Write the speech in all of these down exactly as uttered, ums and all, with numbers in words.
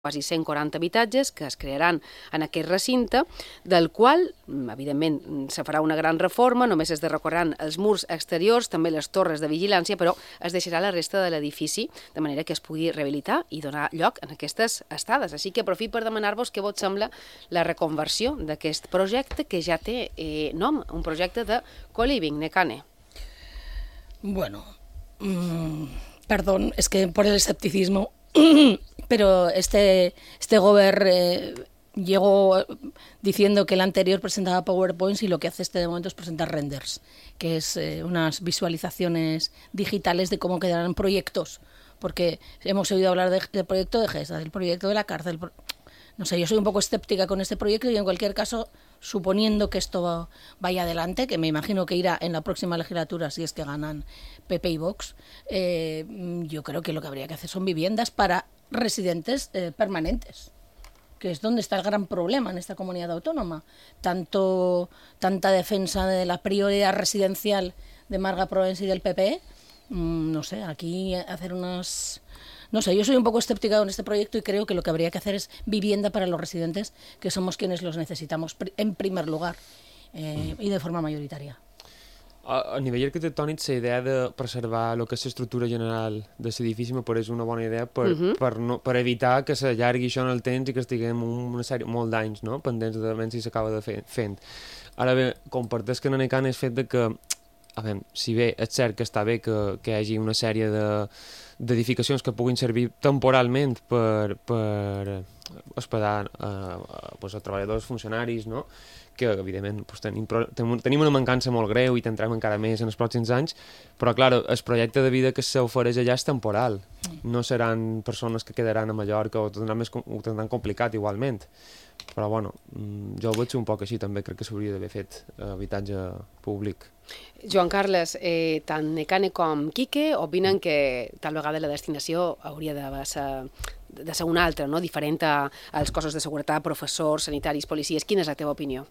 quasi cent quaranta habitatges que es crearan en aquest recinte, del qual, evidentment, se farà una gran reforma, només es decoraran els murs exteriors, també les torres de vigilància, però es deixarà la resta de l'edifici, de manera que es pugui rehabilitar i donar lloc en aquestes estades. Així que aprofito per demanar-vos què vos sembla la reconversió d'aquest projecte, que ja té eh, nom, un projecte de co-living, Nekane. Bueno, mmm, perdón, es que por el escepticismo... Pero este, este gobierno eh, llegó diciendo que el anterior presentaba PowerPoints y lo que hace este de momento es presentar renders, que es eh, unas visualizaciones digitales de cómo quedarán proyectos, porque hemos oído hablar de, del proyecto de GESA, del proyecto de la cárcel. No sé, yo soy un poco escéptica con este proyecto y en cualquier caso, suponiendo que esto vaya adelante, que me imagino que irá en la próxima legislatura si es que ganan P P y Vox, eh, yo creo que lo que habría que hacer son viviendas para residentes eh, permanentes, que es donde está el gran problema en esta comunidad autónoma. Tanto, tanta defensa de la prioridad residencial de Marga Provença y del P P, mmm, no sé, aquí hacer unas... No sé, yo soy un poco escéptica con este proyecto y creo que lo que habría que hacer es vivienda para los residentes, que somos quienes los necesitamos en primer lugar eh, i de forma majoritària. A, a nivell arquitectònic, la idea de preservar el que és l'estructura general de l'edifici me pareix una bona idea per, uh-huh. per, no, per evitar que s'allargui això en el temps i que estiguem una sèrie, molt d'anys, no?, pendents de veure si s'acaba de fer, fent. Ara bé, comparteix que en Nekane és fet de que, a veure, si bé és cert que està bé que, que hi hagi una sèrie de d'edificacions que puguin servir temporalment per, per hospedar eh, pues, a treballadors, funcionaris, no?, que evidentment pues, tenim, tenim una mancança molt greu i tindrem encara més en els pròxims anys, però clar, el projecte de vida que s'ofereix allà és temporal, no seran persones que quedaran a Mallorca o ho tindran, més, ho tindran complicat igualment, però bueno, jo ho veig un poc així també, crec que s'hauria d'haver fet habitatge públic. Joan Carles, eh, tant Nekane com Quique opinen que tal vegada la destinació hauria de ser, de ser una altra, no? Diferent als cossos de seguretat, professors, sanitaris, policies. Quina és la teva opinió?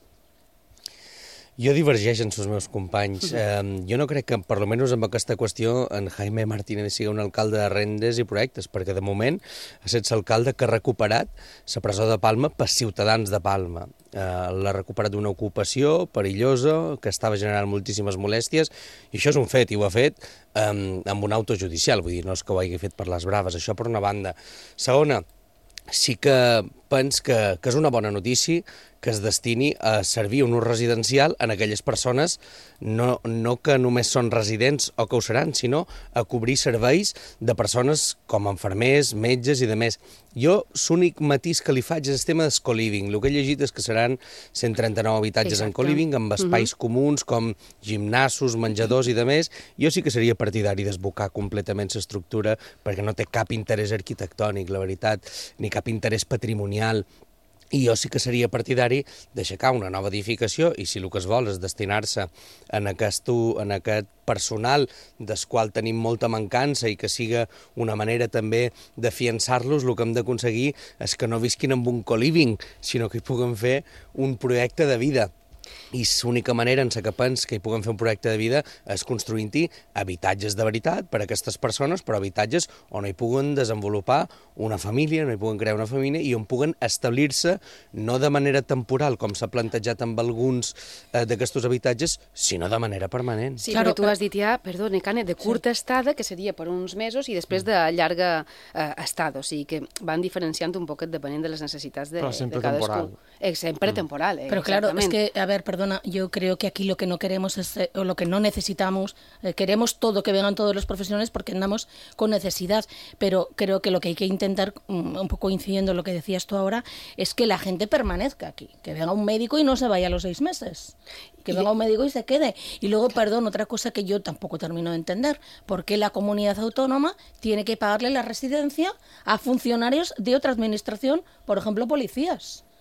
Jo divergeix amb els meus companys. Eh, jo no crec que, per almenys amb aquesta qüestió, en Jaime Martínez sigui un alcalde de rendes i projectes, perquè de moment ha estat l'alcalde que ha recuperat la presó de Palma per ciutadans de Palma. Eh, l'ha recuperat d'una ocupació perillosa, que estava generant moltíssimes molèsties, i això és un fet, i ho ha fet eh, amb un auto judicial, vull dir, no és que ho hagi fet per les braves, això per una banda. Segona, sí que pens que, que és una bona notícia que es destini a servir un ús residencial en aquelles persones no, no que només són residents o que ho seran, sinó a cobrir serveis de persones com infermers, metges i demés. Jo, l'únic matís que li faig és el tema del co-living. El que he llegit és que seran cent trenta-nou habitatges Exacte. En co-living, amb espais uh-huh. comuns com gimnasos, menjadors i demés. Jo sí que seria partidari d'esbocar completament l'estructura perquè no té cap interès arquitectònic, la veritat, ni cap interès patrimonial. I jo sí que seria partidari d'aixecar una nova edificació i si el que es vol és destinar-se en aquest, en aquest personal del qual tenim molta mancança i que siga una manera també de fiançar-los, el que hem d'aconseguir és que no visquin amb un co-living, sinó que hi puguem fer un projecte de vida. I l'única manera en què pens que hi puguem fer un projecte de vida és construint-hi habitatges de veritat per a aquestes persones, però habitatges on hi puguen desenvolupar una família, on hi puguen crear una família i on puguen establir-se no de manera temporal, com s'ha plantejat amb alguns eh, d'aquests habitatges, sinó de manera permanent. Sí, claro, però tu has dit ja, perdó, Nekane, de curta sí. estada, que seria per uns mesos, i després de llarga eh, estada, o sigui que van diferenciant un poquet depenent de les necessitats de, de cadascú. Eh, sempre mm. temporal, eh, Pero claro, es que, a ver, perdona, yo creo que aquí lo que no queremos es, eh, o lo que no necesitamos, eh, queremos todo, que vengan todos los profesionales porque andamos con necesidad, pero creo que lo que hay que intentar, un poco incidiendo en lo que decías tú ahora, es que la gente permanezca aquí, que venga un médico y no se vaya a los seis meses, que venga un médico y se quede. Y luego, perdón, otra cosa que yo tampoco termino de entender, ¿por qué la comunidad autónoma tiene que pagarle la residencia a funcionarios de otra administración, por ejemplo, policías?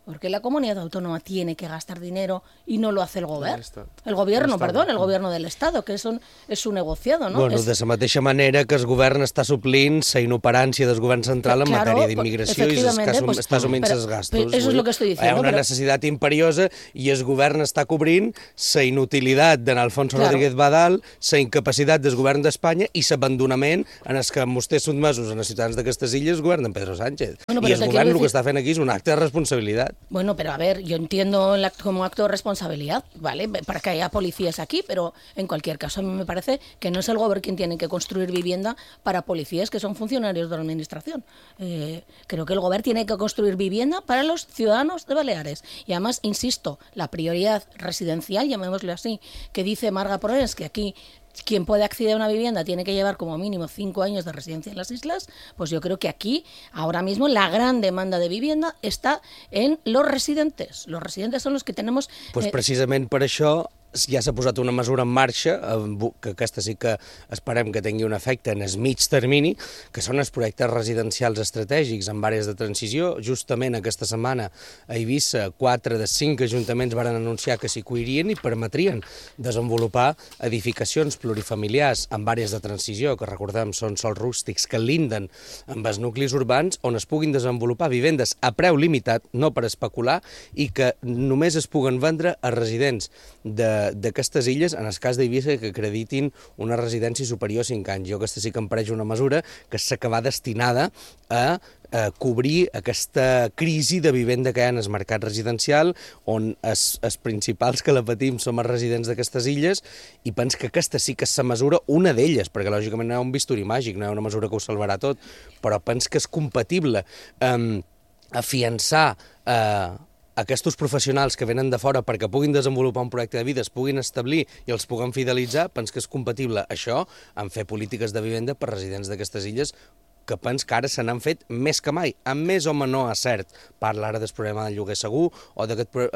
Porque la comunidad autónoma tiene que gastar dinero y no lo hace el gobierno. El El gobierno, Estado. perdón, el gobierno del Estado, que es un, es un negociado, ¿no? Bueno, es... de la mateixa manera que el govern està suplint la inoperància del govern central en Claro, matèria d'immigració i efectivamente, asum, pues, està assumint pero- els gastos. pero eso es lo que estoy diciendo, Hi ha una pero- necessitat imperiosa i el govern està cobrint la inutilitat d'en Alfonso Claro. Rodríguez Badal, la incapacitat del govern d'Espanya i l'abandonament en els que vostès sotmesos en els ciutadans d'aquestes illes governen Pedro Sánchez. Bueno, I pero el te govern quiero el que decir- està fent aquí és un acte de responsabilitat. Bueno, pero a ver, yo entiendo el acto como acto de responsabilidad, ¿vale? Para que haya policías aquí, pero en cualquier caso a mí me parece que no es el gobierno quien tiene que construir vivienda para policías que son funcionarios de la administración. Eh, creo que el gobierno tiene que construir vivienda para los ciudadanos de Baleares. Y además, insisto, la prioridad residencial, llamémosle así, que dice Marga Porres, que aquí quien puede acceder a una vivienda tiene que llevar como mínimo cinco años de residencia en las islas, pues yo creo que aquí, ahora mismo, la gran demanda de vivienda está en los residentes. Los residentes son los que tenemos... Pues eh, precisament per això ja s'ha posat una mesura en marxa, eh, que aquesta sí que esperem que tingui un efecte en el mig termini, que són els projectes residencials estratègics en àrees de transició. Justament aquesta setmana a Eivissa, quatre de cinc ajuntaments van anunciar que s'hi coirien i permetrien desenvolupar edificacions plurifamiliars en àrees de transició, que recordem són sols rústics que linden amb els nuclis urbans, on es puguin desenvolupar vivendes a preu limitat, no per especular, i que només es puguen vendre a residents de d'aquestes illes, en el cas d'Eivissa, que acreditin una residència superior a cinc anys. Jo aquesta sí que em pareix una mesura que s'acaba destinada a a cobrir aquesta crisi de vivenda que hi ha en el mercat residencial, on els, els principals que la patim som els residents d'aquestes illes, i penso que aquesta sí que és la mesura, una d'elles, perquè lògicament no hi ha un bisturi màgic, no hi ha una mesura que ho salvarà tot, però penso que és compatible amb afiançar eh, aquests professionals que venen de fora perquè puguin desenvolupar un projecte de vida, es puguin establir i els puguem fidelitzar, penso que és compatible això amb fer polítiques de vivenda per residents d'aquestes illes, que penso que ara se n'han fet més que mai, amb més o menor acert. Parla ara del problema del lloguer segur o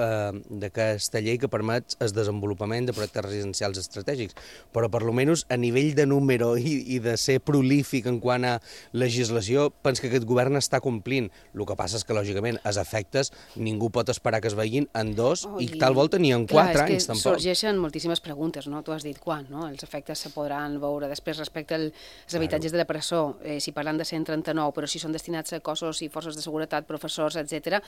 d'aquesta eh, llei que permet el desenvolupament de projectes residencials estratègics. Però, per almenys, a nivell de número i, i de ser prolífic en quant a legislació, penso que aquest govern està complint. El que passa és que, lògicament, els efectes ningú pot esperar que es veguin en dos oh, i, i tal volta ni en clar, quatre anys, és tampoc. sorgeixen moltíssimes preguntes, no? Tu has dit quan, no? Els efectes se podran veure després respecte als habitatges de la presó, eh, si parlant de cent trenta-nou, però si són destinats a cossos i forces de seguretat, professors, etcètera,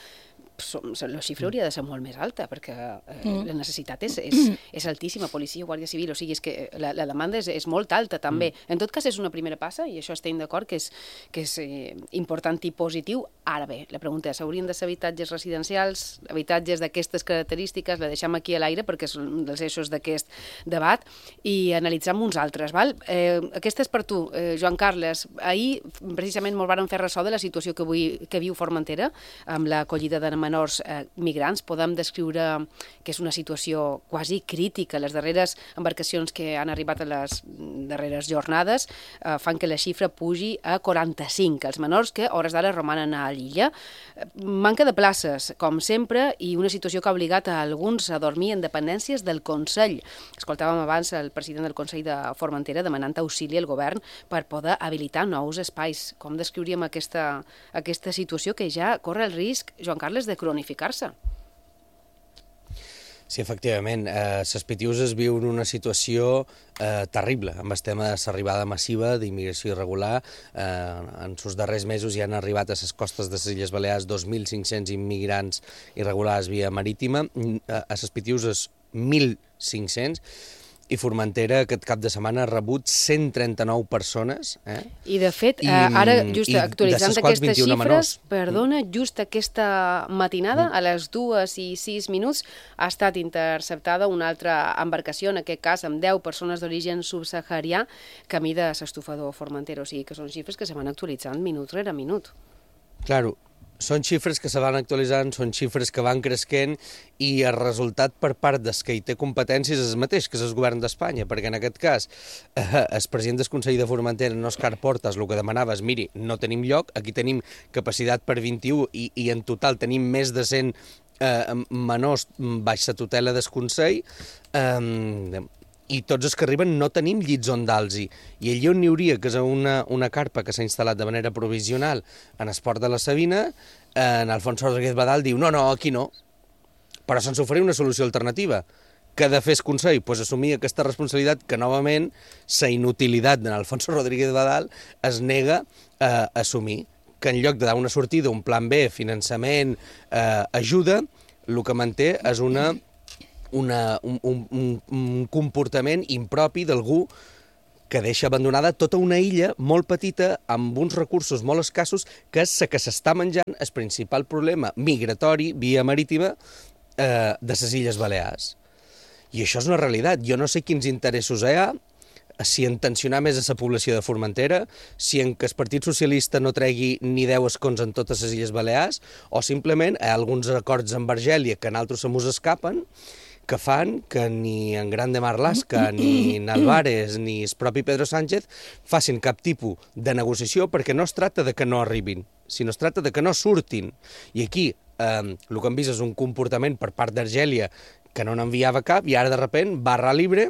la xifra hauria de ser molt més alta, perquè eh, mm. la necessitat és, és, és altíssima, policia, guàrdia civil, o sigui, és que la, la demanda és, és molt alta, també. Mm. En tot cas, és una primera passa, i això estem d'acord, que és, que és eh, important i positiu. Ara bé, la pregunta és, haurien de ser habitatges residencials, habitatges d'aquestes característiques, la deixem aquí a l'aire, perquè és un dels eixos d'aquest debat, i analitzem uns altres, val? Eh, aquesta és per tu, eh, Joan Carles. Ahir, precisament, molt varen fer ressò de la situació que, avui, que viu Formentera, amb l'acollida de menors eh, migrants. Podem descriure que és una situació quasi crítica. Les darreres embarcacions que han arribat a les darreres jornades eh, fan que la xifra pugi a quaranta-cinc, els menors que a hores d'ara romanen a l'illa. Manca de places, com sempre, i una situació que ha obligat a alguns a dormir en dependències del Consell. Escoltàvem abans el president del Consell de Formentera demanant auxili al govern per poder habilitar nous espais. Com descriuríem aquesta, aquesta situació que ja corre el risc, Joan Carles, de cronificar-se? Sí, efectivament. Eh, les Pitiuses viuen una situació eh, terrible amb el tema de l'arribada massiva d'immigració irregular. Eh, en els darrers mesos ja han arribat a les costes de les Illes Balears dos mil cinc-cents immigrants irregulars via marítima, a les Pitiuses mil cinc-cents, i Formentera aquest cap de setmana ha rebut cent trenta-nou persones. Eh? I de fet, I, ara just i actualitzant aquestes xifres, menors. perdona, just aquesta matinada, mm. a les dues i sis minuts, ha estat interceptada una altra embarcació, en aquest cas amb deu persones d'origen subsaharià, camí de l'estufador Formentera. O sigui que són xifres que se van actualitzant minut rere minut. Claro. Són xifres que se van actualitzant, són xifres que van cresquent, i el resultat per part dels que hi té competències és el mateix, que és el govern d'Espanya, perquè en aquest cas eh, el president del Consell de Formentera, Òscar Portas, el que demanava és, miri, no tenim lloc, aquí tenim capacitat per vint-i-u i, i en total tenim més de cent eh, menors baix la tutela del Consell, eh, i tots els que arriben no tenim llits on dals-hi. I allí on n'hi hauria, que és una, una carpa que s'ha instal·lat de manera provisional en Esport de la Sabina, en Alfonso Rodríguez Badal diu no, no, aquí no, però sense oferir una solució alternativa. Què ha de fer el Consell? Pues assumir aquesta responsabilitat que, novament, la inutilitat d'en Alfonso Rodríguez Badal es nega a assumir, que en lloc de dar una sortida, un plan B, finançament, eh, ajuda, el que manté és una, una, un, un, un comportament impropi d'algú que deixa abandonada tota una illa molt petita amb uns recursos molt escassos, que és la que s'està menjant el principal problema migratori, via marítima, eh, de les Illes Balears. I això és una realitat. Jo no sé quins interessos hi ha, si en tensionar més a la població de Formentera, si en que el Partit Socialista no tregui ni deu escons en totes les Illes Balears, o simplement hi ha alguns acords amb Argèlia que en altres se mos escapen, que fan que ni en Grande Marlaska, ni en Álvarez, ni el propi Pedro Sánchez facin cap tipus de negociació, perquè no es tracta de que no arribin, sinó es tracta de que no surtin. I aquí eh, el que hem vist és un comportament per part d'Argèlia que no n'enviava cap, i ara de repent, barra libre,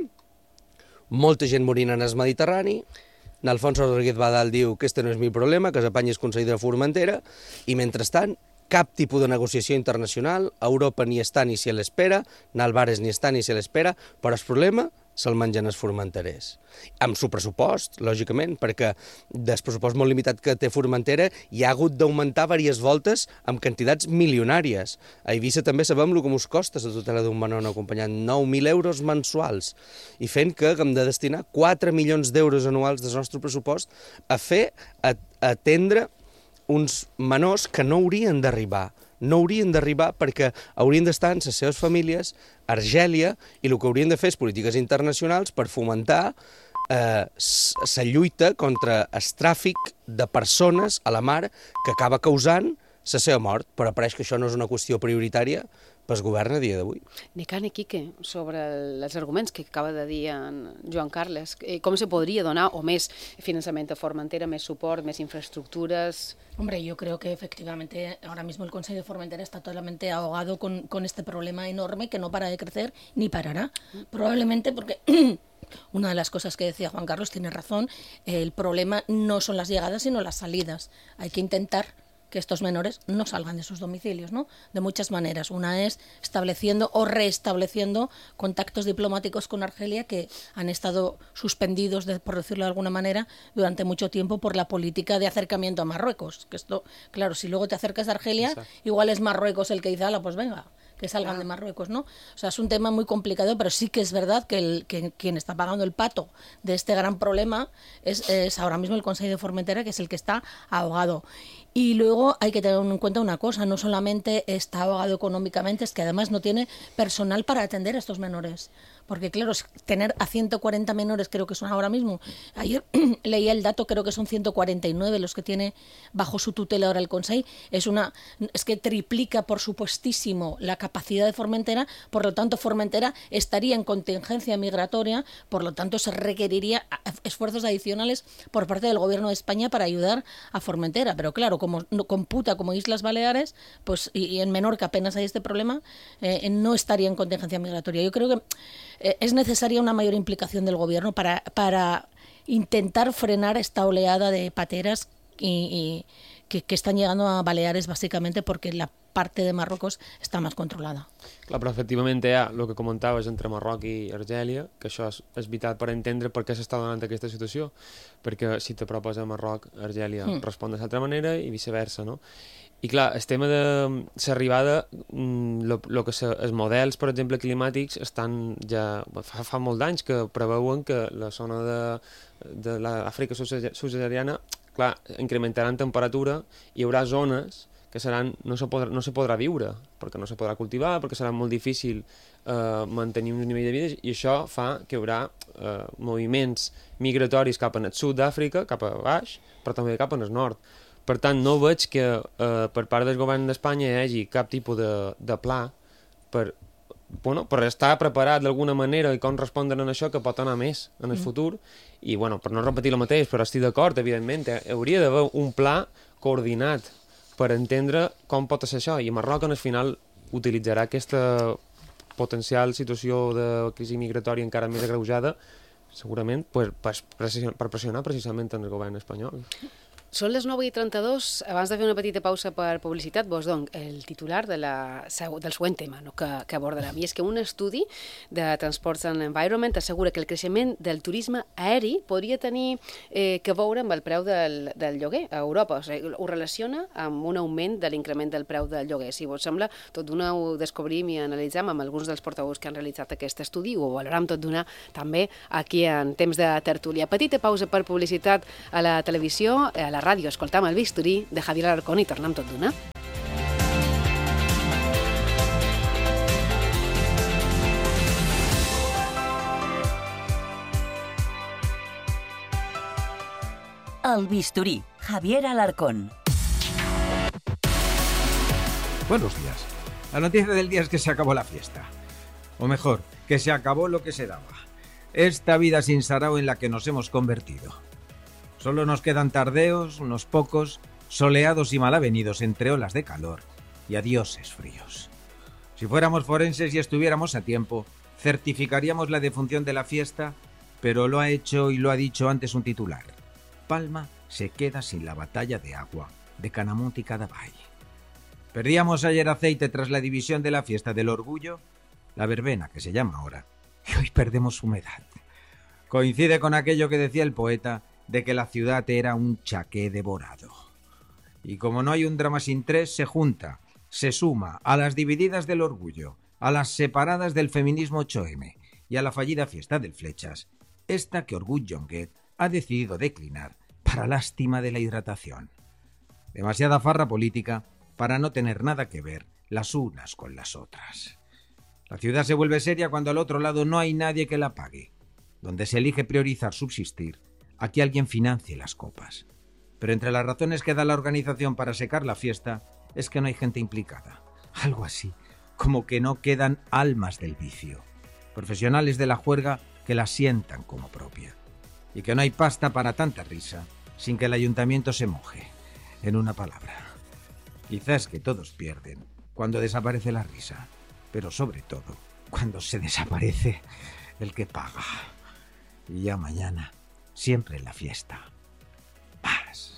molta gent morint en el Mediterrani, Alfonso Rodríguez Badal diu que este no és mi problema, que s'apanyi el Consell de Formentera, i mentrestant, cap tipus de negociació internacional, Europa ni està ni se l'espera, Álvarez ni està ni se l'espera, però el problema se'l mengen els formenterers. Amb su pressupost, lògicament, perquè del pressupost molt limitat que té Formentera hi ha hagut d'augmentar diverses voltes amb quantitats milionàries. A Eivissa també sabem el que ens costa la tutela d'un menor no acompanyat, nou mil euros mensuals, i fent que hem de destinar quatre milions d'euros anuals del nostre pressupost a fer, a, a atendre uns menors que no haurien d'arribar. No haurien d'arribar perquè haurien d'estar en les seves famílies a Argèlia, i el que haurien de fer és polítiques internacionals per fomentar eh, la lluita contra el tràfic de persones a la mar que acaba causant la seva mort, però pareix que això no és una qüestió prioritària pel govern a dia d'avui. Ni ca ni quique sobre els arguments que acaba de dir en Joan Carles. Com se podria donar o més finançament a Formentera, més suport, més infraestructuras? Hombre, yo creo que efectivamente ahora mismo el Consejo de Formentera está totalmente ahogado con, con este problema enorme que no para de crecer ni parará. Probablemente porque una de las cosas que decía Juan Carlos tiene razón, el problema no son las llegadas sino las salidas. Hay que intentar que estos menores no salgan de sus domicilios, ¿no? De muchas maneras. Una es estableciendo o restableciendo contactos diplomáticos con Argelia que han estado suspendidos, de, por decirlo de alguna manera, durante mucho tiempo por la política de acercamiento a Marruecos. Que esto, claro, si luego te acercas a Argelia, Exacto. igual es Marruecos el que dice, ala, pues venga, que salgan de Marruecos, ¿no? O sea, es un tema muy complicado, pero sí que es verdad que, el, que quien está pagando el pato de este gran problema es, es ahora mismo el Consejo de Formentera, que es el que está ahogado. Y luego hay que tener en cuenta una cosa, no solamente está ahogado económicamente, es que además no tiene personal para atender a estos menores. Porque claro, tener a ciento cuarenta menores, creo que son ahora mismo, ayer leía el dato, creo que son ciento cuarenta y nueve los que tiene bajo su tutela ahora el Consell, es, una, es que triplica por supuestísimo la capacidad de Formentera, por lo tanto Formentera estaría en contingencia migratoria, por lo tanto se requeriría esfuerzos adicionales por parte del Gobierno de España para ayudar a Formentera, pero claro, como no computa como Islas Baleares, pues y, y en Menorca apenas hay este problema, eh, no estaría en contingencia migratoria. Yo creo que eh, es necesaria una mayor implicación del Gobierno para, para intentar frenar esta oleada de pateras y, y que, que están llegando a Baleares básicamente porque la parte de Marruecos està més controlada. Clar, però efectivament hi ha el que comentaves entre Marroc i Argèlia, que això és, és vital per entendre per què s'està donant aquesta situació, perquè si t'apropes a Marroc, Argèlia mm. respon de l'altra manera i viceversa, no? I clar, el tema de l'arribada, el que se, els models, per exemple, climàtics, estan ja, fa, fa molt d'anys que preveuen que la zona de, de l'Àfrica subsahariana, clar, incrementaran temperatura, hi haurà zones que seran, no, se podrà, no se podrà viure, perquè no se podrà cultivar, perquè serà molt difícil eh, mantenir un nivell de vida, i això fa que hi haurà eh, moviments migratoris cap al sud d'Àfrica, cap a baix, però també cap al nord. Per tant, no veig que eh, per part del govern d'Espanya hi hagi cap tipus de, de pla per, bueno, per estar preparat d'alguna manera i com respondre en això, que pot anar més en el mm. futur. I bueno, per no repetir el mateix, però estic d'acord, evidentment, eh, hauria d'haver un pla coordinat per entendre com pot ser això, i Marroc, al final, utilitzarà aquesta potencial situació de crisi migratòria encara més agreujada, segurament per, per, per pressionar precisament en el govern espanyol. Són les nou i trenta-dos. Abans de fer una petita pausa per publicitat, vos dono el titular de la, del següent tema, no, que, que abordarem. I és que un estudi de Transports and Environment assegura que el creixement del turisme aeri podria tenir eh, que veure amb el preu del, del lloguer a Europa. O sigui, ho relaciona amb un augment de l'increment del preu del lloguer. Si vos sembla, tot d'una ho descobrim i analitzem amb alguns dels portaveus que han realitzat aquest estudi i ho valorem tot d'una també aquí en temps de tertúlia. Petita pausa per publicitat a la televisió, a la ràdio, escoltam el bisturí de Javier Alarcón i tornem tot d'una. El bisturí, Javier Alarcón. Buenos días. La noticia del día es que se acabó la fiesta. O mejor, que se acabó lo que se daba. Esta vida sin sarao en la que nos hemos convertido. Solo nos quedan tardeos, unos pocos, soleados y malavenidos entre olas de calor y adioses fríos. Si fuéramos forenses y estuviéramos a tiempo, certificaríamos la defunción de la fiesta, pero lo ha hecho y lo ha dicho antes un titular. Palma se queda sin la batalla de agua de Canamunt y Cadavall. Perdíamos ayer aceite tras la división de la fiesta del orgullo, la verbena que se llama ahora, y hoy perdemos humedad. Coincide con aquello que decía el poeta de que la ciudad era un chaqué devorado. Y como no hay un drama sin tres, se junta, se suma a las divididas del orgullo, a las separadas del feminismo ocho eme y a la fallida fiesta del Flechas, esta que Orgull Jonguet ha decidido declinar para lástima de la hidratación. Demasiada farra política para no tener nada que ver las unas con las otras. La ciudad se vuelve seria cuando al otro lado no hay nadie que la pague. Donde se elige priorizar subsistir, aquí alguien financie las copas. Pero entre las razones que da la organización para secar la fiesta es que no hay gente implicada. Algo así, como que no quedan almas del vicio. Profesionales de la juerga que la sientan como propia. Y que no hay pasta para tanta risa sin que el ayuntamiento se moje. En una palabra, quizás que todos pierden cuando desaparece la risa, pero sobre todo cuando se desaparece el que paga. Y ya mañana, siempre en la fiesta, paz.